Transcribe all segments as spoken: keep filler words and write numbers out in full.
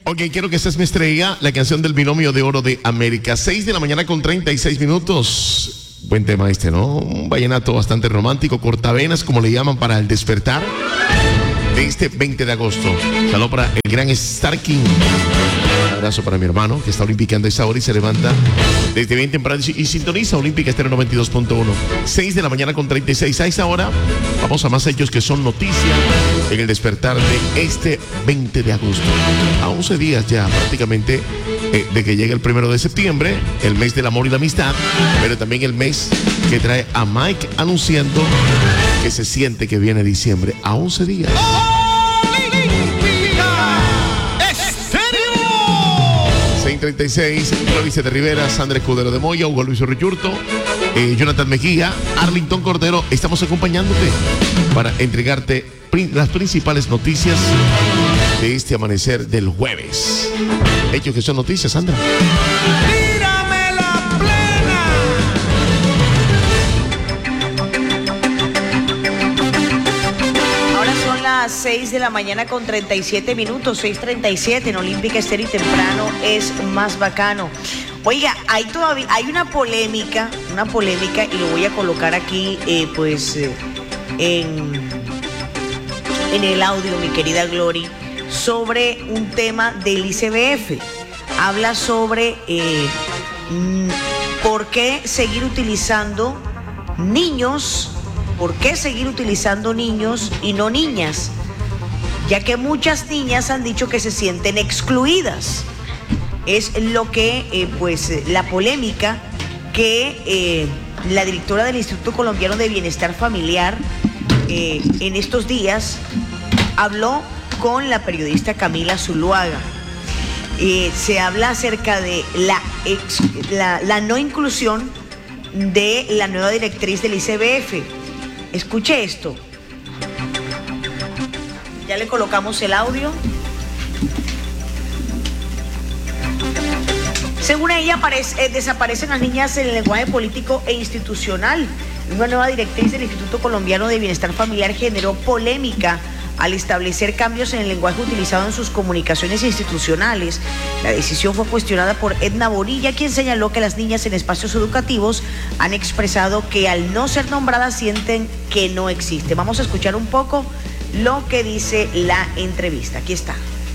Ok, quiero que seas mi estrella, la canción del binomio de oro de América. seis de la mañana con treinta y seis minutos. Buen tema este, ¿no? Un vallenato bastante romántico, cortavenas, como le llaman, para el despertar de este veinte de agosto. Saludo para el gran Starking. Un abrazo para mi hermano, que está olimpicando esta hora y se levanta desde bien temprano y sintoniza Olímpica Estéreo noventa y dos punto uno. seis de la mañana con treinta y seis. A esta hora vamos a más hechos que son noticia en el despertar de este veinte de agosto. A once días ya prácticamente eh, de que llegue el primero de septiembre, el mes del amor y la amistad, pero también el mes que trae a Mike anunciando que se siente que viene diciembre. A once días. treinta y seis, Clóvis de Rivera, Sandra Escudero de Moya, Hugo Luis Orrechurto, eh, Jonathan Mejía, Arlington Cordero, estamos acompañándote para entregarte prin- las principales noticias de este amanecer del jueves. Hechos que son noticias, Sandra. ¡Tírame la plena! Ahora son las seis de la mañana con treinta y siete minutos, seis treinta y siete en Olímpica Estéreo y temprano es más bacano. Oiga, hay todavía, hay una polémica, una polémica y lo voy a colocar aquí, eh, pues, eh, en, en el audio, mi querida Glory, sobre un tema del I C B F. Habla sobre eh, por qué seguir utilizando niños, por qué seguir utilizando niños y no niñas, ya que muchas niñas han dicho que se sienten excluidas. Es lo que, eh, pues, la polémica que eh, la directora del Instituto Colombiano de Bienestar Familiar eh, en estos días habló con la periodista Camila Zuluaga. Eh, se habla acerca de la, ex, la, la no inclusión de la nueva directriz del I C B F. Escuche esto. Ya le colocamos el audio. Según ella, aparece, eh, desaparecen las niñas en el lenguaje político e institucional. Una nueva directriz del Instituto Colombiano de Bienestar Familiar generó polémica al establecer cambios en el lenguaje utilizado en sus comunicaciones institucionales. La decisión fue cuestionada por Edna Bonilla, quien señaló que las niñas en espacios educativos han expresado que al no ser nombradas sienten que no existe. Vamos a escuchar un poco lo que dice la entrevista. Aquí está.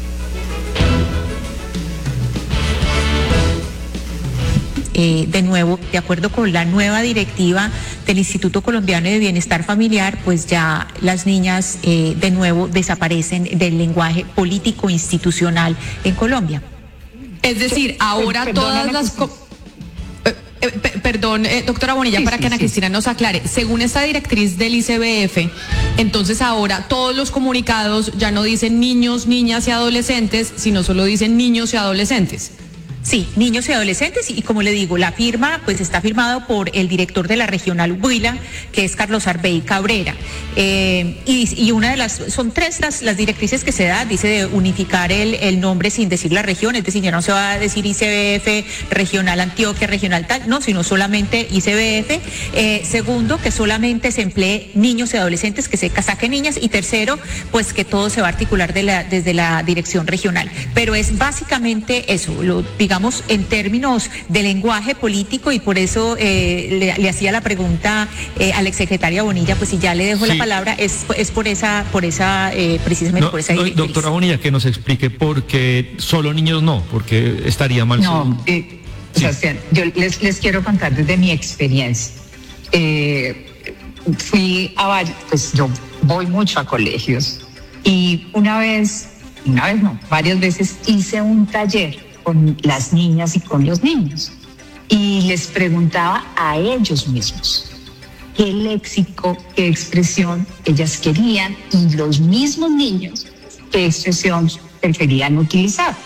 Eh, de nuevo, de acuerdo con la nueva directiva del Instituto Colombiano de Bienestar Familiar, pues ya las niñas eh, de nuevo desaparecen del lenguaje político institucional en Colombia. Es decir, ahora todas las... Co- eh, eh, perdón, eh, doctora Bonilla, sí, para sí, que Ana sí. Cristina nos aclare. Según esta directriz del I C B F, entonces ahora todos los comunicados ya no dicen niños, niñas y adolescentes, sino solo dicen niños y adolescentes. Sí, niños y adolescentes, y como le digo, la firma pues está firmado por el director de la regional Huila, que es Carlos Arbey Cabrera, eh, y, y una de las, son tres las, las directrices que se da, dice de unificar el, el nombre sin decir la región, es decir, ya no se va a decir I C B F, regional Antioquia, regional tal, no, sino solamente I C B F, eh, segundo, que solamente se emplee niños y adolescentes, que se saquen niñas, y tercero, pues que todo se va a articular de la, desde la dirección regional, pero es básicamente eso, lo digamos en términos de lenguaje político, y por eso eh, le, le hacía la pregunta eh, a la exsecretaria Bonilla, pues si ya le dejo sí. la palabra, es, es por esa, por esa eh, precisamente no, por esa no, directriz. Doctora Bonilla, que nos explique por qué solo niños no, porque estaría mal. No, eh, sí. Sebastián, yo les, les quiero contar desde mi experiencia. Eh, fui a varios, pues yo voy mucho a colegios, y una vez, una vez no, varias veces hice un taller con las niñas y con los niños, y les preguntaba a ellos mismos qué léxico, qué expresión ellas querían, y los mismos niños qué expresión preferían utilizar.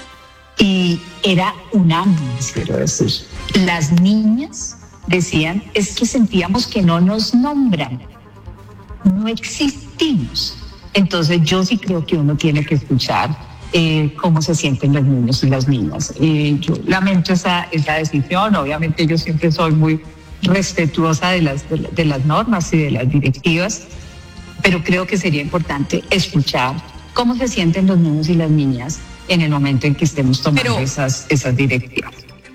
Y era unánime, quiero decir. Las niñas decían, es que sentíamos que no nos nombran, no existimos. Entonces yo sí creo que uno tiene que escuchar Eh, cómo se sienten los niños y las niñas. Eh, yo lamento esa, esa decisión. Obviamente yo siempre soy muy respetuosa de las, de, de las normas y de las directivas, pero creo que sería importante escuchar cómo se sienten los niños y las niñas en el momento en que estemos tomando Pero- esas, esas directivas.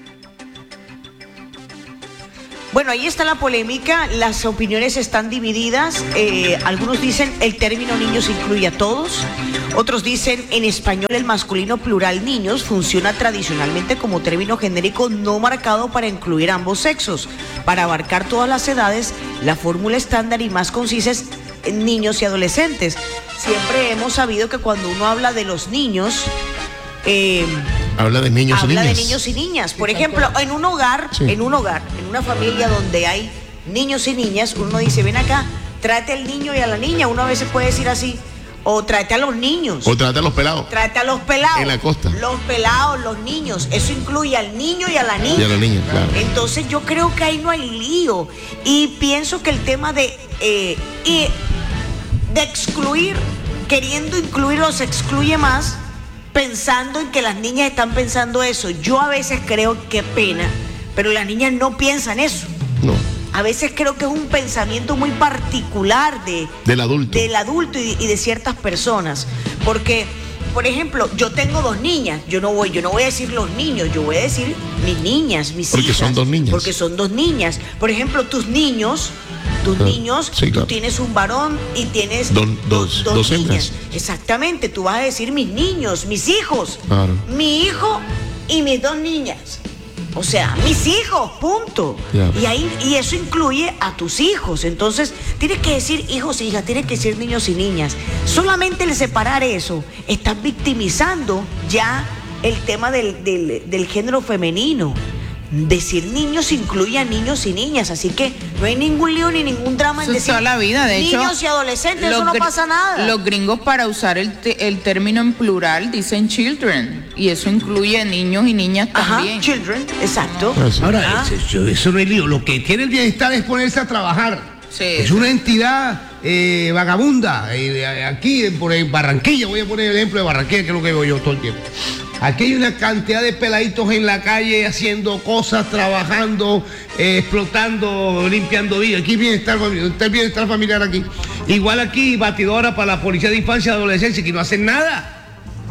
Bueno, ahí está la polémica, las opiniones están divididas. Eh, algunos dicen el término niños incluye a todos, otros dicen en español el masculino plural niños funciona tradicionalmente como término genérico no marcado para incluir ambos sexos. Para abarcar todas las edades, la fórmula estándar y más concisa es niños y adolescentes. Siempre hemos sabido que cuando uno habla de los niños, eh, Habla de niños habla y de niñas. niños y niñas. Por ejemplo, en un hogar, Sí. en un hogar, en una familia donde hay niños y niñas, uno dice, ven acá, tráete al niño y a la niña. Uno a veces puede decir así, o tráete a los niños. O trata a los pelados. Tráete a los pelados. En la costa. Los pelados, los niños. Eso incluye al niño y a la niña. Y a la niña, claro. Entonces yo creo que ahí no hay lío. Y pienso que el tema de, eh, y de excluir, queriendo incluir, los excluye más, pensando en que las niñas están pensando eso. Yo a veces creo que pena, pero las niñas no piensan eso. No, A veces creo que es un pensamiento muy particular de, del adulto. del adulto y, y de ciertas personas. Porque, por ejemplo, yo tengo dos niñas. Yo no voy, yo no voy a decir los niños, yo voy a decir mis niñas, mis Porque hijas. son dos niñas. Porque son dos niñas. Por ejemplo, tus niños, tus Ah, niños, sí, claro. tú tienes un varón y tienes Don- dos- dos niñas. hembras. Exactamente, tú vas a decir mis niños, mis hijos. Claro. Mi hijo y mis dos niñas. O sea, mis hijos, punto. Ya. Y ahí, y eso incluye a tus hijos. Entonces, tienes que decir hijos e hijas, tienes que decir niños y niñas. Solamente el separar eso, estás victimizando ya el tema del, del, del género femenino. Decir niños incluye a niños y niñas, así que no hay ningún lío ni ningún drama en Eso es decir toda la vida, de hecho. niños y adolescentes, eso no gr- pasa nada. Los gringos, para usar el, te- el término en plural, dicen children, y eso incluye niños y niñas Ajá, también. children, exacto. Ah, sí. Ahora, Ah. eso, eso no es lío. Lo que tiene el bienestar es ponerse a trabajar. Sí. Es una entidad eh, vagabunda. Eh, aquí, por en Barranquilla, voy a poner el ejemplo de Barranquilla, que es lo que veo yo todo el tiempo. Aquí hay una cantidad de peladitos en la calle haciendo cosas, trabajando, eh, explotando, limpiando vidas. Aquí bienestar familiar, está el bienestar familiar aquí. Igual aquí, batidora para la policía de infancia y adolescencia, que no hacen nada.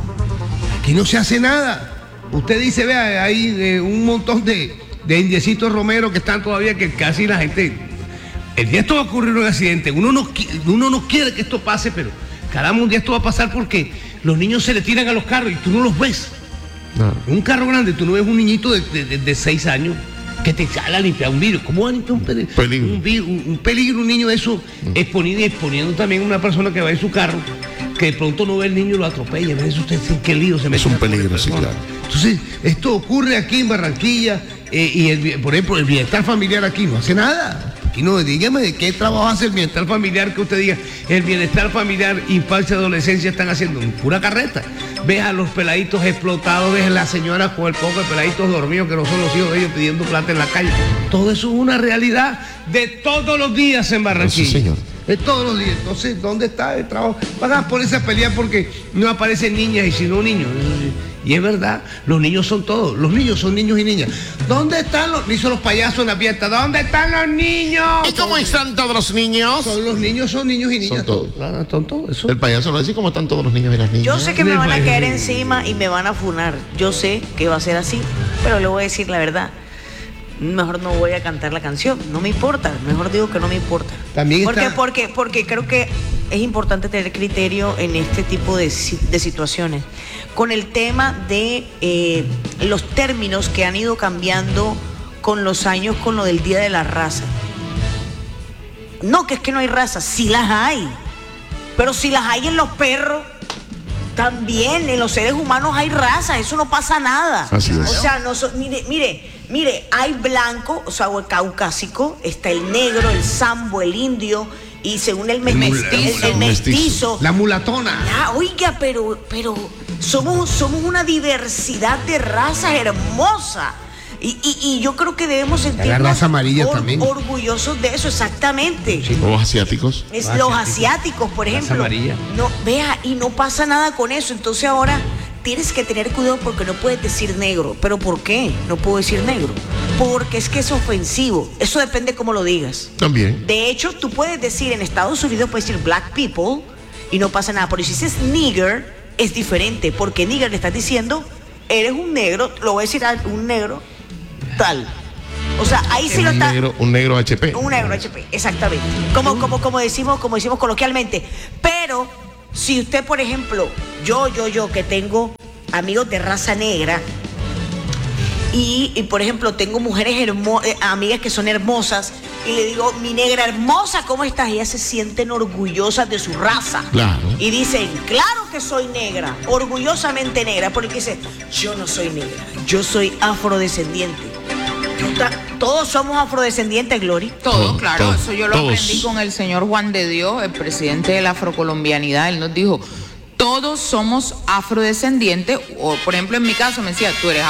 Aquí no se hace nada. Usted dice, vea, hay eh, un montón de, de indiecitos romeros que están todavía, que casi la gente... El día esto va a ocurrir un accidente. Uno no, qui- uno no quiere que esto pase, pero caramba, un día esto va a pasar porque los niños se le tiran a los carros y tú no los ves. No. En un carro grande, tú no ves un niñito de, de, de- de seis años que te sale a limpiar un vidrio. ¿Cómo va a limpiar un peligro? Peligro. Un, vi- un- un peligro, un niño de eso, exponiendo y exponiendo también a una persona que va en su carro, que de pronto no ve el niño y lo atropella. Imagínese usted en qué lío se mete. un una pobre peligro, sí, persona. claro. Entonces, esto ocurre aquí en Barranquilla, eh, y el, bi- por ejemplo, el bienestar familiar aquí no hace nada. Aquí no, dígame de qué trabajo hace el bienestar familiar, que usted diga, el bienestar familiar, infancia, adolescencia están haciendo pura carreta. Ves a los peladitos explotados, ves a las señoras con el poco de peladitos dormidos que no son los hijos de ellos pidiendo plata en la calle. Todo eso es una realidad de todos los días en Barranquilla. Sí, señor. De todos los días. Entonces, ¿dónde está el trabajo? Van a ponerse a pelear porque no aparecen niñas y si no niños. Y es verdad, los niños son todos. Los niños son niños y niñas. ¿Dónde están los niños? Los payasos en la fiesta. ¿Dónde están los niños? ¿Y cómo están todos los niños? Son los niños, son niños y niñas. Son todos. Claro, son todos. Eso. El payaso lo dice cómo están todos los niños y las niñas. Yo sé que me van a caer encima y me van a funar. Yo sé que va a ser así, pero le voy a decir la verdad. Mejor no voy a cantar la canción, no me importa, mejor digo que no me importa. También porque, está- porque, porque creo que es importante tener criterio en este tipo de, si- de situaciones. Con el tema de eh, los términos que han ido cambiando con los años con lo del Día de la Raza. No, que es que no hay raza, sí las hay. Pero si las hay en los perros, también en los seres humanos hay raza, eso no pasa nada. Así es. O sea, no so- mire, mire, mire, hay blanco, o sea, o el caucásico, está el negro, el sambo, el indio, y según el, mes- mestizo. el- el mestizo. La mulatona. Ya, oiga, pero, pero somos, somos una diversidad de razas hermosa. Y, y, y yo creo que debemos sentirnos raza amarilla también. orgullosos de eso, exactamente. Los asiáticos. Es Los los asiáticos. asiáticos, por Raza ejemplo. amarilla. No, vea, y no pasa nada con eso. Entonces ahora tienes que tener cuidado porque no puedes decir negro. ¿Pero por qué no puedo decir negro? Porque es que es ofensivo. Eso depende cómo lo digas. También. De hecho, tú puedes decir en Estados Unidos, puedes decir black people y no pasa nada. Pero si dices nigger, es diferente, porque nigger le estás diciendo, eres un negro, lo voy a decir a un negro tal. O sea, ahí sí un lo está. Negro, un negro H P. Un negro H P, exactamente. Como, como, como decimos, como decimos coloquialmente. Pero, si usted, por ejemplo, yo, yo, yo, que tengo amigos de raza negra, y, y por ejemplo, tengo mujeres hermo- eh, amigas que son hermosas, y le digo, mi negra hermosa, ¿cómo estás? Ellas se sienten orgullosas de su raza. Claro. Y dicen, claro que soy negra, orgullosamente negra, porque dicen, yo no soy negra, yo soy afrodescendiente. Todos somos afrodescendientes, Glory. Todo, Todo, claro, todo, eso yo lo todos. aprendí con el señor Juan de Dios, el presidente de la afrocolombianidad. Él nos dijo, todos somos afrodescendientes, o por ejemplo en mi caso me decía, tú eres